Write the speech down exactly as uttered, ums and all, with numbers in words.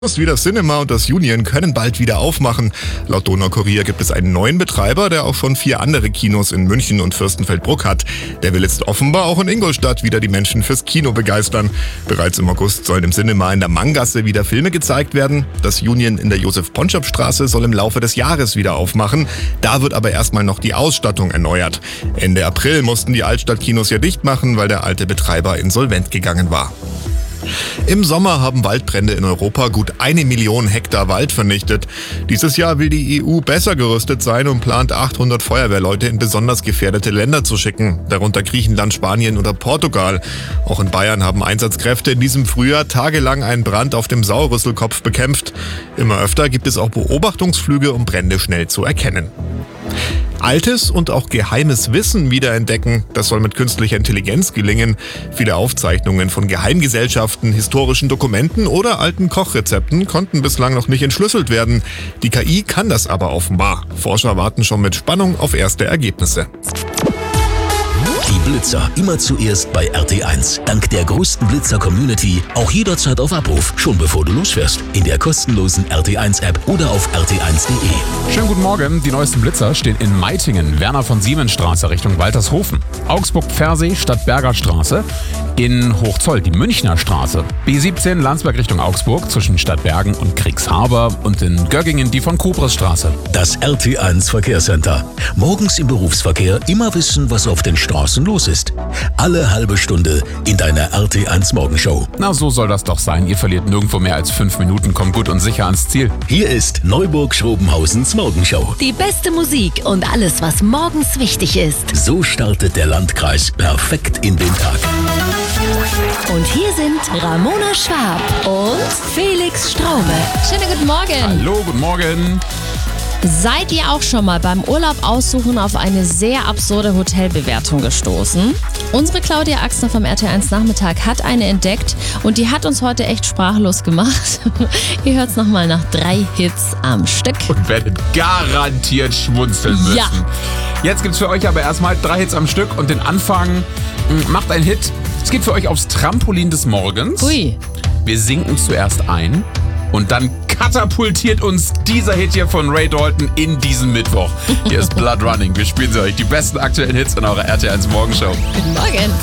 Wie das Cinema und das Union können bald wieder aufmachen. Laut Donaukurier gibt es einen neuen Betreiber, der auch schon vier andere Kinos in München und Fürstenfeldbruck hat. Der will jetzt offenbar auch in Ingolstadt wieder die Menschen fürs Kino begeistern. Bereits im August sollen im Cinema in der Manggasse wieder Filme gezeigt werden. Das Union in der Josef-Ponschop-Straße soll im Laufe des Jahres wieder aufmachen. Da wird aber erstmal noch die Ausstattung erneuert. Ende April mussten die Altstadtkinos ja dicht machen, weil der alte Betreiber insolvent gegangen war. Im Sommer haben Waldbrände in Europa gut eine Million Hektar Wald vernichtet. Dieses Jahr will die E U besser gerüstet sein und plant achthundert Feuerwehrleute in besonders gefährdete Länder zu schicken, darunter Griechenland, Spanien oder Portugal. Auch in Bayern haben Einsatzkräfte in diesem Frühjahr tagelang einen Brand auf dem Sauerrüsselkopf bekämpft. Immer öfter gibt es auch Beobachtungsflüge, um Brände schnell zu erkennen. Altes und auch geheimes Wissen wiederentdecken, das soll mit künstlicher Intelligenz gelingen. Viele Aufzeichnungen von Geheimgesellschaften, historischen Dokumenten oder alten Kochrezepten konnten bislang noch nicht entschlüsselt werden. Die K I kann das aber offenbar. Forscher warten schon mit Spannung auf erste Ergebnisse. Die Blitzer immer zuerst bei R T eins. Dank der größten Blitzer-Community auch jederzeit auf Abruf, schon bevor du losfährst. In der kostenlosen R T eins App oder auf r t eins punkt de. Schönen guten Morgen. Die neuesten Blitzer stehen in Meitingen, Werner von Siemens Straße Richtung Waltershofen. Augsburg-Pfersee, Stadtberger Straße. In Hochzoll die Münchner Straße. B siebzehn Landsberg Richtung Augsburg zwischen Stadtbergen und Kriegshaber. Und in Göggingen die von Kobres Straße. Das R T eins Verkehrscenter. Morgens im Berufsverkehr immer wissen, was auf den Straßen los ist. Alle halbe Stunde in deiner R T eins Morgenshow. Na, so soll das doch sein. Ihr verliert nirgendwo mehr als fünf Minuten, kommt gut und sicher ans Ziel. Hier ist Neuburg-Schrobenhausens Morgenshow. Die beste Musik und alles, was morgens wichtig ist. So startet der Landkreis perfekt in den Tag. Und hier sind Ramona Schwab und Felix Straube. Schönen guten Morgen. Hallo, guten Morgen. Seid ihr auch schon mal beim Urlaub aussuchen auf eine sehr absurde Hotelbewertung gestoßen? Unsere Claudia Axner vom R T eins Nachmittag hat eine entdeckt und die hat uns heute echt sprachlos gemacht. Ihr hört's nochmal nach drei Hits am Stück. Und werdet garantiert schmunzeln müssen. Ja. Jetzt gibt's für euch aber erstmal drei Hits am Stück und den Anfang macht ein Hit. Es geht für euch aufs Trampolin des Morgens. Ui. Wir sinken zuerst ein und dann katapultiert uns dieser Hit hier von Ray Dalton in diesen Mittwoch. Hier ist Blood Running. Wir spielen sie euch die besten aktuellen Hits in eurer R T eins Morgenshow. Guten Morgen.